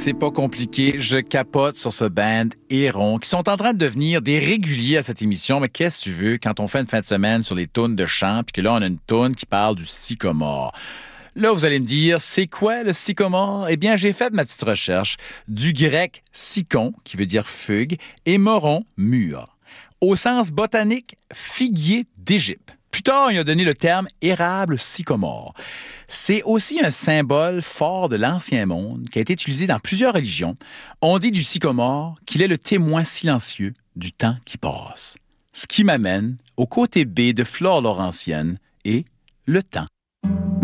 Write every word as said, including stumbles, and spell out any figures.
c'est pas compliqué. Je capote sur ce band Héron qui sont en train de devenir des réguliers à cette émission. Mais qu'est-ce que tu veux quand on fait une fin de semaine sur les tunes de chant puis que là, on a une tune qui parle du sycomore? Là, vous allez me dire, c'est quoi le sycomore? Eh bien, j'ai fait ma petite recherche du grec sycon, qui veut dire fugue, et moron, mûr. Au sens botanique, figuier d'Égypte. Plus tard, il a donné le terme érable sycomore. C'est aussi un symbole fort de l'Ancien Monde qui a été utilisé dans plusieurs religions. On dit du sycomore qu'il est le témoin silencieux du temps qui passe. Ce qui m'amène au côté B de Flore Laurentienne et le temps.